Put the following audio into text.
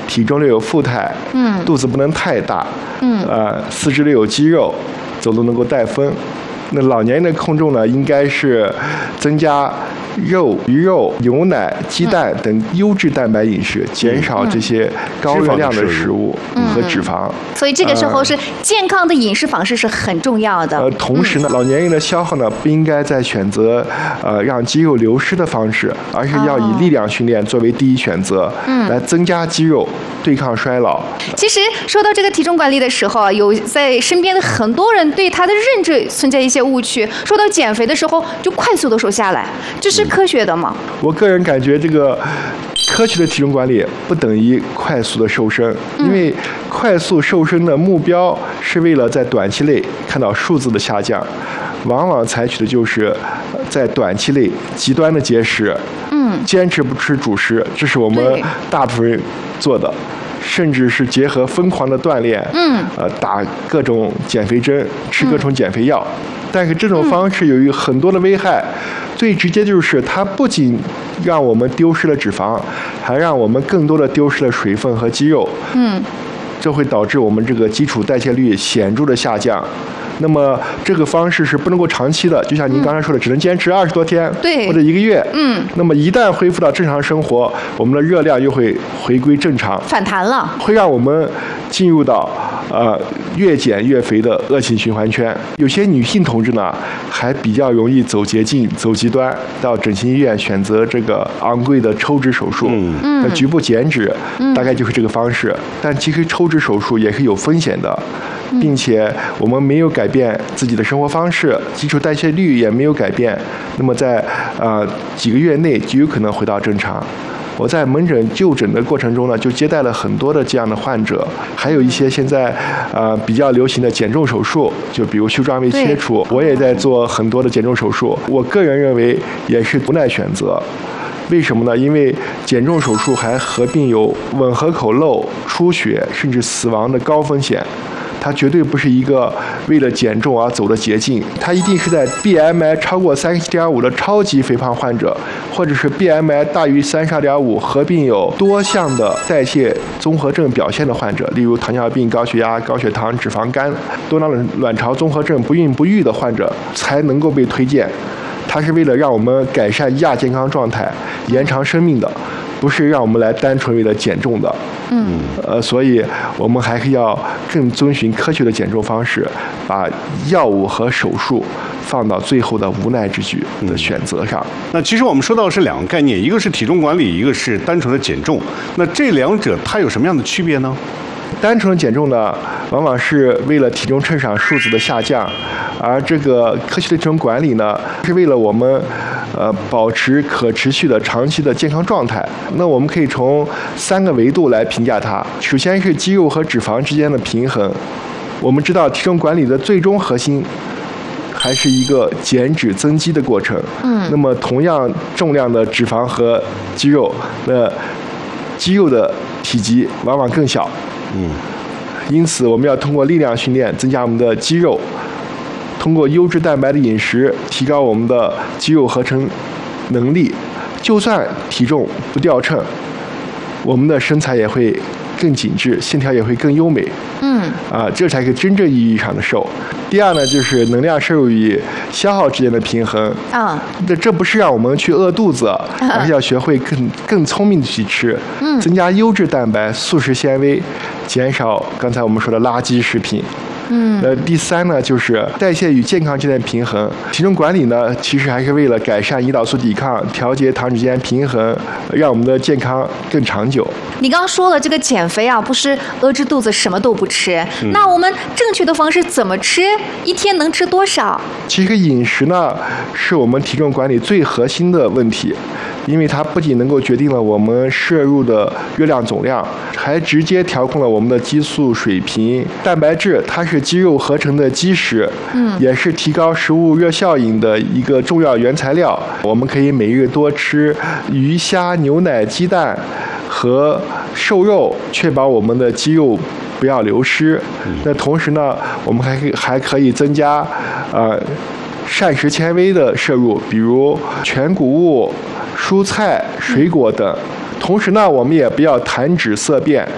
体重略有富态，肚子不能太大，四肢略有肌肉，走路能够带风。那老年人的控重呢，应该是增加肉、鱼肉、牛奶、鸡蛋等优质蛋白饮食，减少这些高热量的食物和脂肪。 所以这个时候是健康的饮食方式是很重要的。 同时呢，老年人的消耗呢，不应该再选择让肌肉流失的方式，而是要以力量训练作为第一选择，来增加肌肉，对抗衰老。 其实说到这个体重管理的时候啊，有在身边的很多人对他的认知存在一些误区。说到减肥的时候，就快速的瘦下来，这是科学的吗？ 我个人感觉这个科学的体重管理不等于快速的瘦身，因为快速瘦身的目标是为了在短期内看到数字的下降，往往采取的就是在短期内极端的节食，坚持不吃主食，这是我们大部分人做的。甚至是结合疯狂的锻炼，打各种减肥针，吃各种减肥药，但是这种方式有很多的危害，最直接就是它不仅让我们丢失了脂肪，还让我们更多的丢失了水分和肌肉，这会导致我们这个基础代谢率显著的下降。那么这个方式是不能够长期的，就像您刚才说的，只能坚持20多天，或者1个月。那么一旦恢复到正常生活，我们的热量又会回归正常， 反弹了， 会让我们进入到越减越肥的恶性循环圈。有些女性同志呢，还比较容易走捷径、走极端，到整形医院选择这个昂贵的抽脂手术，局部减脂，大概就是这个方式。但其实抽脂手术也是有风险的，并且我们没有改变自己的生活方式，基础代谢率也没有改变，那么在几个月内就有可能回到正常。我在门诊就诊的过程中呢，就接待了很多的这样的患者，还有一些现在比较流行的减重手术，就比如袖状胃切除，我也在做很多的减重手术。我个人认为也是无奈选择。为什么呢？因为减重手术还合并有吻合口漏、出血甚至死亡的高风险。它绝对不是一个为了减重而走的捷径，它一定是在 BMI 超过37.5的超级肥胖患者，或者是 BMI 大于32.5合并有多项的代谢综合症表现的患者，例如糖尿病、高血压、高血糖、脂肪肝、多囊卵巢综合症、不孕不育的患者才能够被推荐。它是为了让我们改善亚健康状态、延长生命的，不是让我们来单纯为了减重的。所以我们还是要更遵循科学的减重方式，把药物和手术放到最后的无奈之举的选择上。 那其实我们说到的是2个概念，一个是体重管理，一个是单纯的减重。那这两者它有什么样的区别呢？ 单纯的减重呢，往往是为了体重秤上数字的下降，而这个科学的体重管理呢，是为了我们保持可持续的长期的健康状态。那我们可以从3个维度来评价它。首先是肌肉和脂肪之间的平衡。我们知道体重管理的最终核心还是一个减脂增肌的过程。那么同样重量的脂肪和肌肉，那肌肉的体积往往更小。因此我们要通过力量训练增加我们的肌肉，通过优质蛋白的饮食提高我们的肌肉合成能力。就算体重不掉秤，我们的身材也会更紧致，线条也会更优美。这才是真正意义上的瘦。第二呢，就是能量摄入与消耗之间的平衡。这不是让我们去饿肚子，而是要学会更聪明的去吃，增加优质蛋白、素食纤维，减少刚才我们说的垃圾食品。第3呢，就是代谢与健康之间的平衡。体重管理呢，其实还是为了改善胰岛素抵抗，调节糖脂之间平衡，让我们的健康更长久。 你刚刚说了，这个减肥啊，不是饿着肚子什么都不吃。那我们正确的方式怎么吃？一天能吃多少？ 其实饮食呢，是我们体重管理最核心的问题。因为它不仅能够决定了我们摄入的热量总量，还直接调控了我们的激素水平。蛋白质它是肌肉合成的基石，也是提高食物热效应的一个重要原材料。我们可以每日多吃鱼虾、牛奶、鸡蛋和瘦肉，确保我们的肌肉不要流失。那同时呢，我们还可以增加膳食纤维的摄入，比如全谷物、蔬菜、水果等。同时呢，我们也不要谈脂色变。